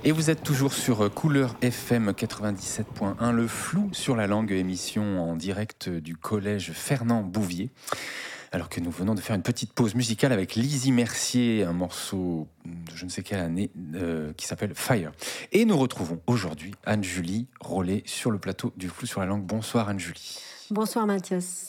Et vous êtes toujours sur Couleur FM 97.1, le flou sur la langue, émission en direct du collège Fernand Bouvier. Alors que nous venons de faire une petite pause musicale avec Lizzie Mercier, un morceau de je ne sais quelle année qui s'appelle Fire. Et nous retrouvons aujourd'hui Anne-Julie Rollet sur le plateau du flou sur la langue. Bonsoir Anne-Julie. Bonsoir Mathias.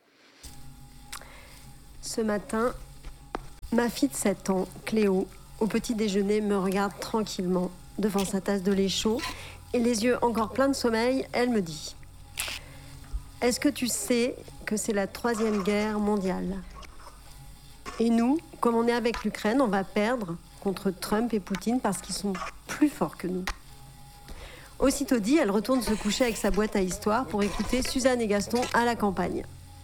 Ce matin, ma fille de 7 ans, Cléo, au petit déjeuner, me regarde tranquillement devant sa tasse de lait chaud et les yeux encore pleins de sommeil, elle me dit: est-ce que tu sais que c'est la 3e guerre mondiale ? Et nous, comme on est avec l'Ukraine, on va perdre contre Trump et Poutine parce qu'ils sont plus forts que nous. Aussitôt dit, elle retourne se coucher avec sa boîte à histoire pour écouter Suzanne et Gaston à la campagne.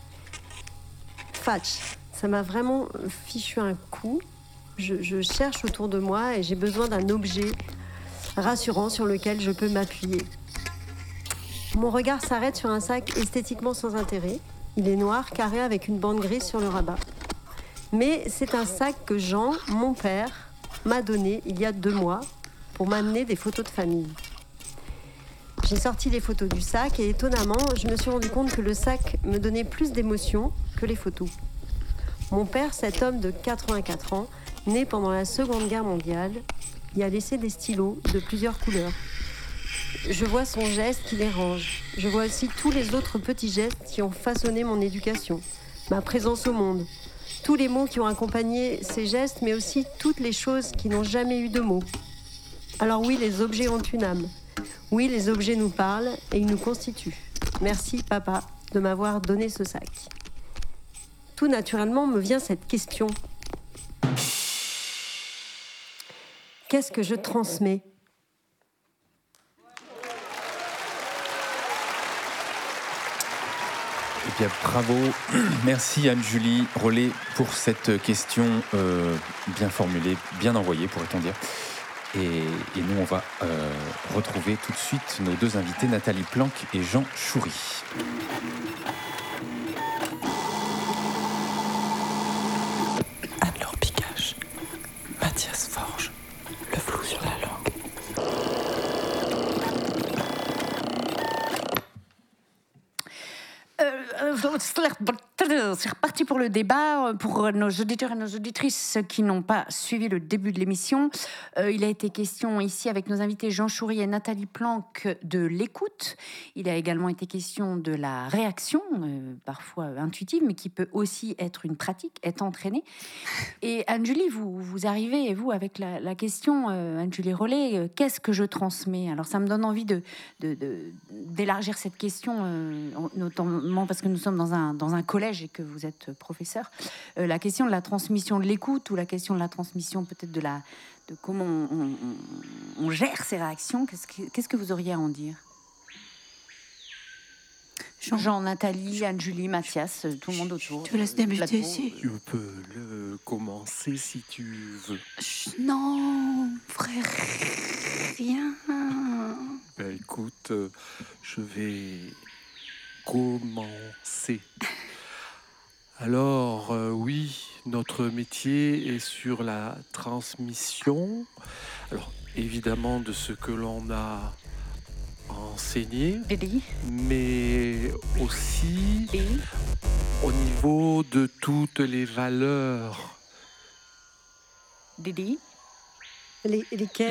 Fatch, ça m'a vraiment fichu un coup. Je cherche autour de moi et j'ai besoin d'un objet rassurant sur lequel je peux m'appuyer. Mon regard s'arrête sur un sac esthétiquement sans intérêt. Il est noir, carré, avec une bande grise sur le rabat. Mais c'est un sac que Jean, mon père, m'a donné il y a 2 mois pour m'amener des photos de famille. J'ai sorti les photos du sac et étonnamment, je me suis rendu compte que le sac me donnait plus d'émotion que les photos. Mon père, cet homme de 84 ans, né pendant la Seconde Guerre mondiale, y a laissé des stylos de plusieurs couleurs. Je vois son geste qui les range. Je vois aussi tous les autres petits gestes qui ont façonné mon éducation, ma présence au monde, tous les mots qui ont accompagné ces gestes, mais aussi toutes les choses qui n'ont jamais eu de mots. Alors oui, les objets ont une âme. Oui, les objets nous parlent et ils nous constituent. Merci, papa, de m'avoir donné ce sac. Tout naturellement me vient cette question. Qu'est-ce que je transmets ? Eh bien, bravo. Merci Anne-Julie Rollet pour cette question bien formulée, bien envoyée, pourrait-on dire. Et nous, on va retrouver tout de suite nos 2 invités, Nathalie Planck et Jean Choury. Anne-Laure Picache, Mathias Forge, le flou sur la langue. C'est reparti pour le débat. Pour nos auditeurs et nos auditrices qui n'ont pas suivi le début de l'émission, il a été question ici avec nos invités Jean Choury et Nathalie Planck de l'écoute. Il a également été question de la réaction, parfois intuitive, mais qui peut aussi être une pratique, être entraînée. Et Anne-Julie, vous arrivez, et vous, avec la question, Anne-Julie Rollet, qu'est-ce que je transmets ? Alors ça me donne envie d'élargir cette question, notamment parce que nous sommes dans un collège et que vous êtes professeur. La question de la transmission de l'écoute ou la question de la transmission peut-être de comment on gère ces réactions, qu'est-ce que vous auriez à en dire ? Jean, Nathalie, Anne-Julie, Mathias, tout le monde autour. Tu laisses débuter ici. Tu peux commencer si tu veux. Non, frère, rien. Ben écoute, je vais commencer. Alors, oui, notre métier est sur la transmission. Alors, évidemment, de ce que l'on a enseigné, mais aussi au niveau de toutes les valeurs Lesquelles ?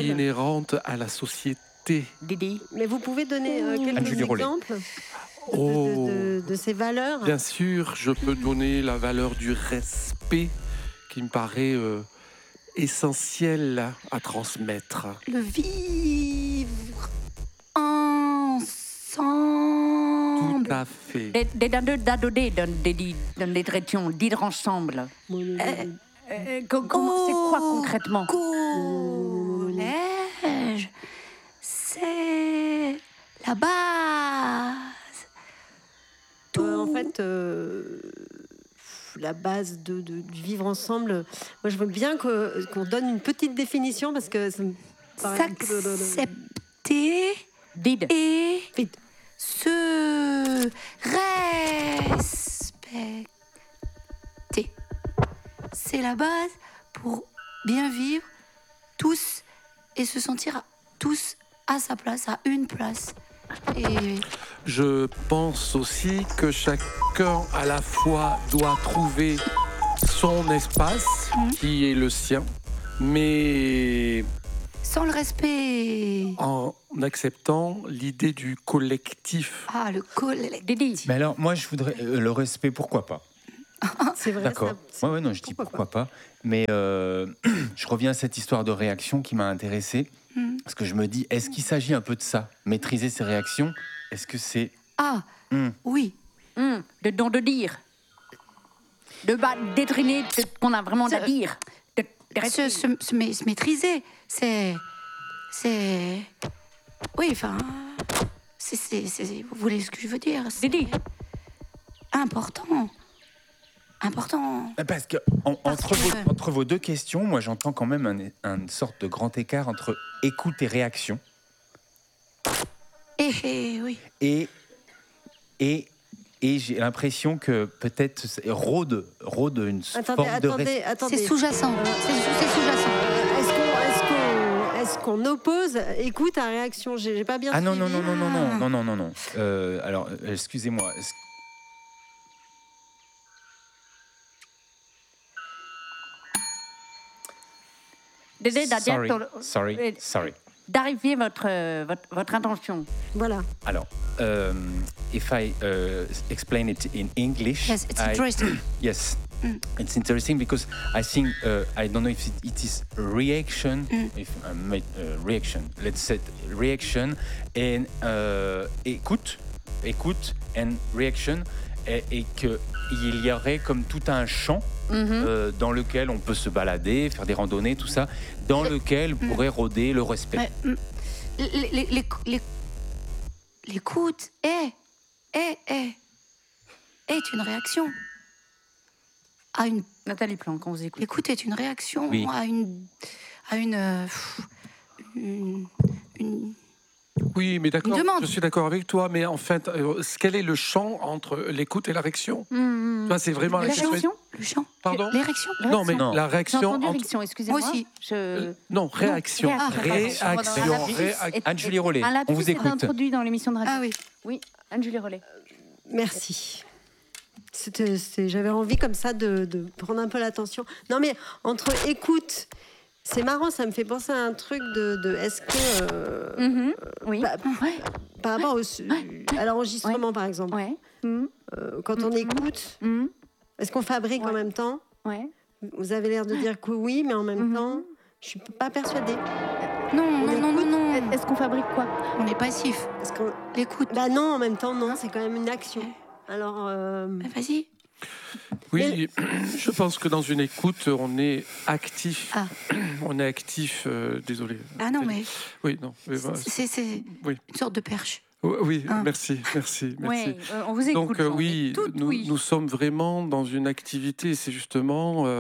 inhérentes à la société. Mais vous pouvez donner quelques exemples de ces valeurs ? Bien sûr, je peux donner la valeur du respect qui me paraît essentielle à transmettre. Le vivre ensemble. Tout à fait. Dire ensemble. C'est quoi concrètement ? Collège, c'est la base. En fait, la base du vivre ensemble, moi je veux bien qu'on donne une petite définition parce que ça me paraît un peu... S'accepter et se respecter. C'est la base pour bien vivre tous et se sentir tous à sa place, à une place. Et Je pense aussi que chacun à la fois doit trouver son espace, qui est le sien, mais sans le respect. en acceptant l'idée du collectif. Ah, le Dédé. Mais alors, moi, je voudrais le respect, pourquoi pas. C'est vrai. D'accord. ça- Ouais, non, je dis pourquoi pas. Mais je reviens à cette histoire de réaction qui m'a intéressé. Parce que je me dis, est-ce qu'il s'agit un peu de ça? Maîtriser ses réactions? Est-ce que c'est... Ah, oui. De don de dire. De détriner ce qu'on a vraiment à dire. De rester- Se maîtriser, c'est... Oui, enfin... Vous voulez ce que je veux dire? C'est Dédé. important. Parce que entre vos deux questions, moi, j'entends quand même une sorte de grand écart entre écoute et réaction. Oui. Et j'ai l'impression que peut-être rôde une forme de... Attendez. C'est sous-jacent. C'est sous-jacent. Est-ce qu'on oppose écoute à réaction? J'ai pas bien Ah non, suivi. non. Alors, excusez-moi. Dédé, Sorry. d'arriver votre intention. Voilà. Alors, if I explain it in English, Yes, it's interesting. Yes, it's interesting because I think I don't know if it is reaction, if I made reaction. Let's say reaction and écoute and reaction, et que il y aurait comme tout un champ dans lequel on peut se balader, faire des randonnées, tout ça, dans lequel pourrait rôder le respect. L'écoute est une réaction à une. Nathalie Planck, on vous écoute. L'écoute est une réaction Oui. à une Oui, mais d'accord, Une demande. je suis d'accord avec toi, mais en fait, quel est le champ entre l'écoute et la réaction? Ça, c'est vraiment la question. L'érection. le chant. Pardon? L'érection. Non, mais Non. la J'ai réaction... entendu entre- érection, excusez-moi. Moi aussi. Non, réaction. Réaction. Anne-Julie Rollet, Un lapsus on vous est écoute. introduit dans l'émission de radio. Ah oui. Oui, Anne-Julie Rollet. Merci. J'avais envie comme ça de prendre un peu l'attention. Non mais entre écoute, c'est marrant, ça me fait penser à un truc de est-ce que Oui. bah, Ouais. par rapport à l'enregistrement par exemple, Ouais. quand on écoute, est-ce qu'on fabrique en même temps? Ouais. Vous avez l'air de dire que oui, mais en même temps, je suis pas persuadée. Non. Est-ce qu'on fabrique quoi? On est passif. Parce qu'on L'écoute. bah non, en même temps non, c'est quand même une action. Alors Bah, vas-y. Oui, je pense que dans une écoute, on est actif. Ah. On est actif, désolé. Ah non, mais Oui, non. mais voilà. c'est Oui. une sorte de perche. Oui, Ah. merci. Oui, on vous écoute. Donc Jean. oui, Toutes, oui. nous sommes vraiment dans une activité. C'est justement